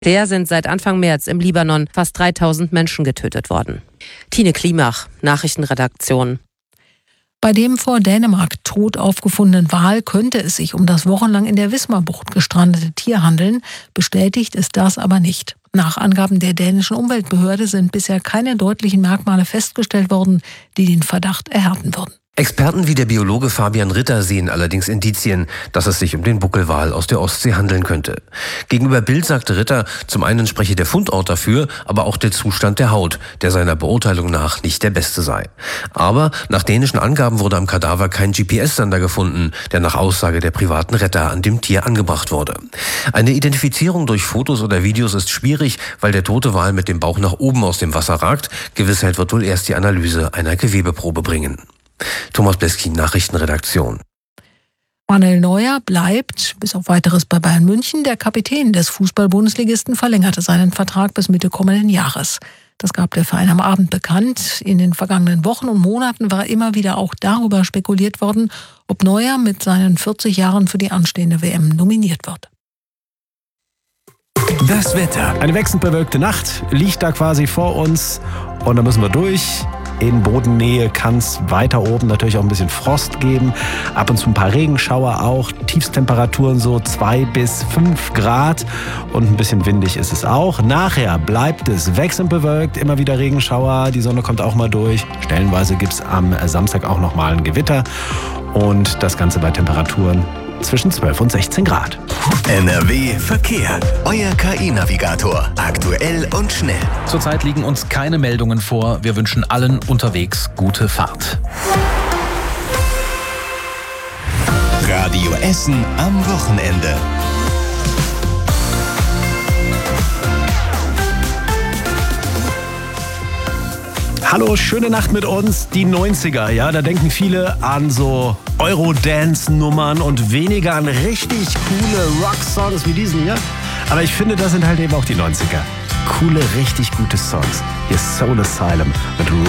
Der sind seit Anfang März im Libanon fast 3000 Menschen getötet worden. Tine Klimach, Nachrichtenredaktion. Bei dem vor Dänemark tot aufgefundenen Wal könnte es sich um das wochenlang in der Wismarbucht gestrandete Tier handeln. Bestätigt ist das aber nicht. Nach Angaben der dänischen Umweltbehörde sind bisher keine deutlichen Merkmale festgestellt worden, die den Verdacht erhärten würden. Experten wie der Biologe Fabian Ritter sehen allerdings Indizien, dass es sich um den Buckelwal aus der Ostsee handeln könnte. Gegenüber Bild sagte Ritter, zum einen spreche der Fundort dafür, aber auch der Zustand der Haut, der seiner Beurteilung nach nicht der beste sei. Aber nach dänischen Angaben wurde am Kadaver kein GPS-Sender gefunden, der nach Aussage der privaten Retter an dem Tier angebracht wurde. Eine Identifizierung durch Fotos oder Videos ist schwierig, weil der tote Wal mit dem Bauch nach oben aus dem Wasser ragt. Gewissheit wird wohl erst die Analyse einer Gewebeprobe bringen. Thomas Bleskin, Nachrichtenredaktion. Manuel Neuer bleibt, bis auf Weiteres bei Bayern München. Der Kapitän des Fußball-Bundesligisten verlängerte seinen Vertrag bis Mitte kommenden Jahres. Das gab der Verein am Abend bekannt. In den vergangenen Wochen und Monaten war immer wieder auch darüber spekuliert worden, ob Neuer mit seinen 40 Jahren für die anstehende WM nominiert wird. Das Wetter. Eine wechselnd bewölkte Nacht liegt da quasi vor uns und da müssen wir durch. In Bodennähe kann es weiter oben natürlich auch ein bisschen Frost geben. Ab und zu ein paar Regenschauer auch. Tiefstemperaturen so 2 bis 5 Grad. Und ein bisschen windig ist es auch. Nachher bleibt es wechselnd bewölkt. Immer wieder Regenschauer. Die Sonne kommt auch mal durch. Stellenweise gibt es am Samstag auch noch mal ein Gewitter. Und das Ganze bei Temperaturen zwischen 12 und 16 Grad. NRW Verkehr. Euer KI-Navigator. Aktuell und schnell. Zurzeit liegen uns keine Meldungen vor. Wir wünschen allen unterwegs gute Fahrt. Radio Essen am Wochenende. Hallo, schöne Nacht mit uns. Die 90er, ja, da denken viele an so Eurodance-Nummern und weniger an richtig coole Rock-Songs wie diesen hier. Aber ich finde, das sind halt eben auch die 90er. Coole, richtig gute Songs. Hier ist Soul Asylum mit